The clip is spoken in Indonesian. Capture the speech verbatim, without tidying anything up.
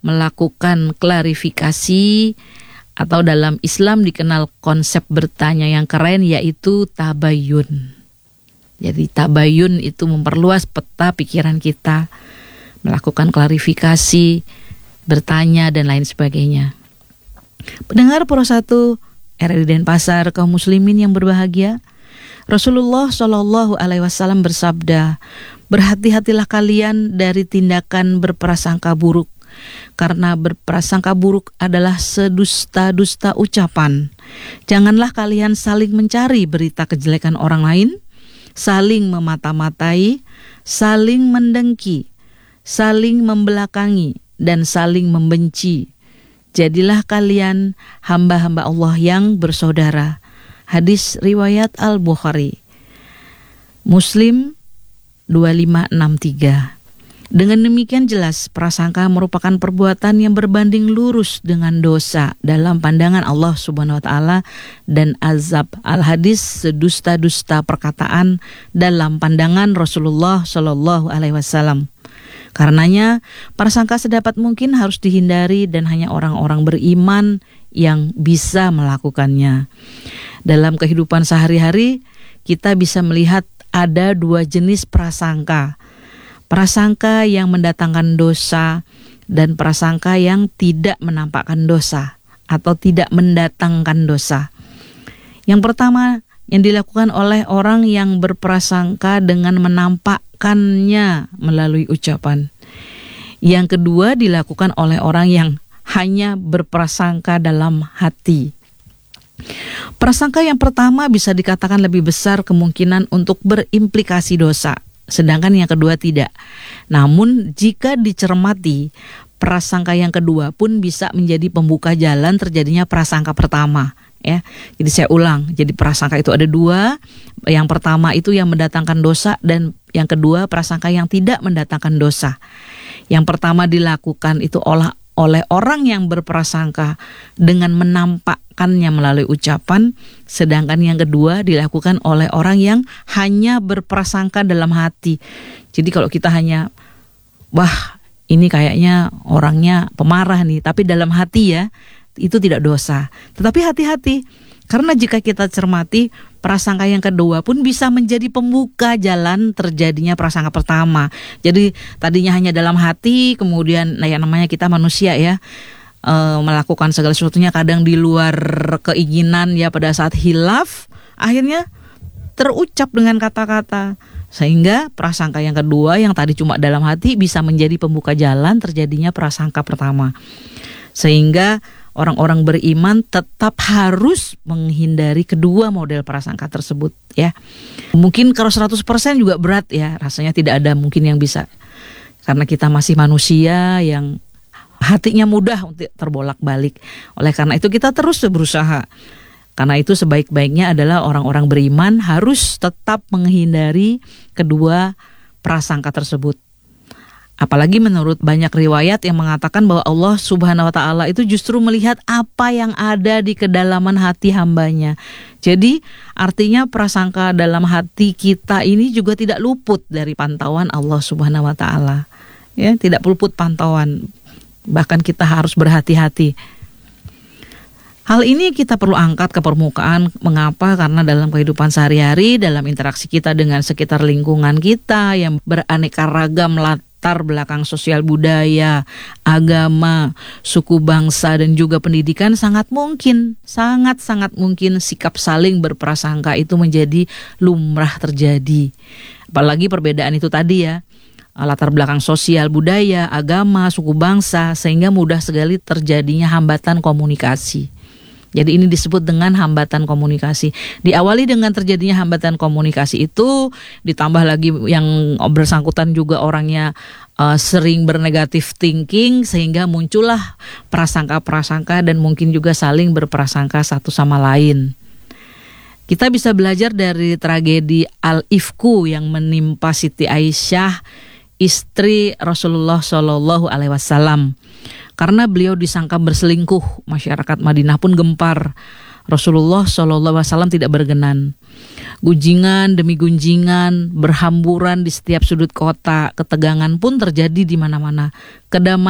melakukan klarifikasi, atau dalam Islam dikenal konsep bertanya yang keren, yaitu tabayun. Jadi tabayun itu memperluas peta pikiran kita, melakukan klarifikasi, bertanya, dan lain sebagainya. Pendengar Pro satu R R I Denpasar, kaum muslimin yang berbahagia, Rasulullah Shallallahu Alaihi Wasallam bersabda, berhati-hatilah kalian dari tindakan berprasangka buruk, karena berprasangka buruk adalah sedusta-dusta ucapan. Janganlah kalian saling mencari berita kejelekan orang lain, saling memata-matai, saling mendengki, saling membelakangi, dan saling membenci. Jadilah kalian hamba-hamba Allah yang bersaudara. Hadis riwayat Al-Bukhari. Muslim dua lima enam tiga. Dengan demikian jelas prasangka merupakan perbuatan yang berbanding lurus dengan dosa dalam pandangan Allah Subhanahu wa taala, dan azab. Al-hadis sedusta-dusta perkataan dalam pandangan Rasulullah Shallallahu alaihi wasallam. Karenanya, prasangka sedapat mungkin harus dihindari dan hanya orang-orang beriman yang bisa melakukannya. Dalam kehidupan sehari-hari, kita bisa melihat ada dua jenis prasangka. Prasangka yang mendatangkan dosa dan prasangka yang tidak menampakkan dosa atau tidak mendatangkan dosa. Yang pertama, yang dilakukan oleh orang yang berprasangka dengan menampakkannya melalui ucapan. Yang kedua dilakukan oleh orang yang hanya berprasangka dalam hati. Prasangka yang pertama bisa dikatakan lebih besar kemungkinan untuk berimplikasi dosa, sedangkan yang kedua tidak. Namun jika dicermati, prasangka yang kedua pun bisa menjadi pembuka jalan terjadinya prasangka pertama. Ya, jadi saya ulang. Jadi prasangka itu ada dua. Yang pertama itu yang mendatangkan dosa, dan yang kedua prasangka yang tidak mendatangkan dosa. Yang pertama dilakukan itu oleh oleh orang yang berprasangka dengan menampakkannya melalui ucapan, sedangkan yang kedua dilakukan oleh orang yang hanya berprasangka dalam hati. Jadi kalau kita hanya, wah ini kayaknya orangnya pemarah nih, tapi dalam hati ya, itu tidak dosa. Tetapi hati-hati, karena jika kita cermati, prasangka yang kedua pun bisa menjadi pembuka jalan terjadinya prasangka pertama. Jadi tadinya hanya dalam hati, kemudian nah yang namanya kita manusia ya, e, melakukan segala sesuatunya kadang di luar keinginan ya, pada saat hilaf akhirnya terucap dengan kata-kata. Sehingga prasangka yang kedua yang tadi cuma dalam hati bisa menjadi pembuka jalan terjadinya prasangka pertama. Sehingga orang-orang beriman tetap harus menghindari kedua model prasangka tersebut ya. Mungkin kalau seratus persen juga berat ya, rasanya tidak ada mungkin yang bisa. Karena kita masih manusia yang hatinya mudah untuk terbolak-balik. Oleh karena itu kita terus berusaha. Karena itu sebaik-baiknya adalah orang-orang beriman harus tetap menghindari kedua prasangka tersebut. Apalagi menurut banyak riwayat yang mengatakan bahwa Allah Subhanahu wa taala itu justru melihat apa yang ada di kedalaman hati hambanya. Jadi artinya prasangka dalam hati kita ini juga tidak luput dari pantauan Allah Subhanahu wa taala. Ya, tidak luput pantauan. Bahkan kita harus berhati-hati. Hal ini kita perlu angkat ke permukaan. Mengapa? Karena dalam kehidupan sehari-hari, dalam interaksi kita dengan sekitar lingkungan kita yang beraneka ragam latar belakang sosial budaya, agama, suku bangsa, dan juga pendidikan, sangat mungkin, sangat-sangat mungkin sikap saling berprasangka itu menjadi lumrah terjadi. Apalagi perbedaan itu tadi ya, latar belakang sosial, budaya, agama, suku bangsa, sehingga mudah sekali terjadinya hambatan komunikasi. Jadi ini disebut dengan hambatan komunikasi. Diawali dengan terjadinya hambatan komunikasi itu, ditambah lagi yang bersangkutan juga orangnya uh, sering bernegatif thinking, sehingga muncullah prasangka-prasangka dan mungkin juga saling berprasangka satu sama lain. Kita bisa belajar dari tragedi Al-Ifku yang menimpa Siti Aisyah, istri Rasulullah Shallallahu Alaihi Wasallam. Karena beliau disangka berselingkuh, masyarakat Madinah pun gempar. Rasulullah Shallallahu Alaihi Wasallam tidak berkenan. Gunjingan demi gunjingan berhamburan di setiap sudut kota. Ketegangan pun terjadi di mana-mana. Kedamaian